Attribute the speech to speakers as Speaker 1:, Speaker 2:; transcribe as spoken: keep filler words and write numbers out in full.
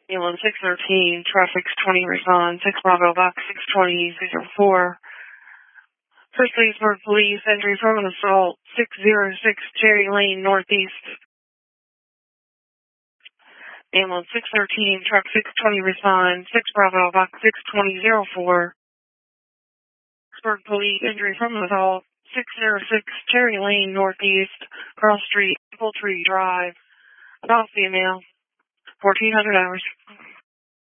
Speaker 1: Ambulance six thirteen, traffic twenty, respond, six Bravo, box six twenty, zero four. First Leesburg Police, entry from an assault, six zero six Cherry Lane, Northeast. Ambulance six thirteen, truck six twenty, respond, six Bravo, box six twenty, zero four. Leesburg Police, entry from an assault, six zero six Cherry Lane, Northeast, Cross Street, Poultry Drive. Adult female, fourteen hundred hours.